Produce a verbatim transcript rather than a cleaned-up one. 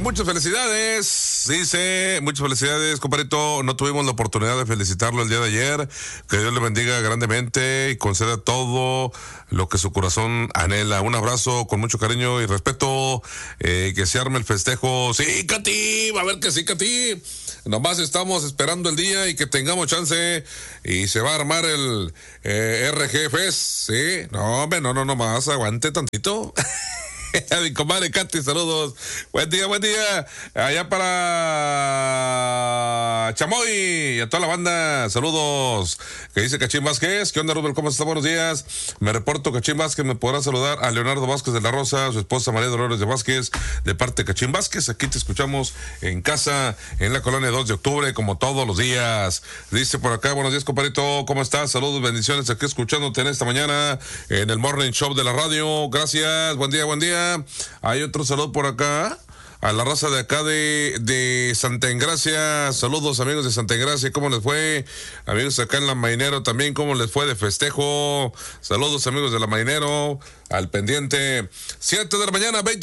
muchas felicidades, dice, muchas felicidades, compadrito. No tuvimos la oportunidad de felicitarlo el día de ayer. Que Dios le bendiga grandemente y conceda todo lo que su corazón anhela. Un abrazo con mucho cariño y respeto, eh, que se arme el festejo. Sí, Katy, va a ver que sí, Katy. Nomás estamos esperando el día y que tengamos chance y se va a armar el eh, R G Fest, ¿sí? No, hombre, no, no, no más, aguante tantito. A mi comadre Katy, saludos. Buen día, buen día. Allá para Chamoy y a toda la banda, saludos. Que dice Cachín Vázquez. ¿Qué onda, Rubén? ¿Cómo está? Buenos días. Me reporto, Cachín Vázquez. Me podrá saludar a Leonardo Vázquez de la Rosa, su esposa María Dolores de Vázquez, de parte de Cachín Vázquez. Aquí te escuchamos en casa, en la colonia dos de octubre, como todos los días. Dice por acá, buenos días, compadrito. ¿Cómo estás? Saludos, bendiciones. Aquí escuchándote en esta mañana en el Morning Show de la radio. Gracias. Buen día, buen día. Hay otro saludo por acá a la raza de acá de, de Santa Engracia. Saludos, amigos de Santa Engracia, ¿cómo les fue? Amigos acá en la Mainero también, ¿cómo les fue de festejo? Saludos, amigos de la Mainero, al pendiente. siete de la mañana, veinte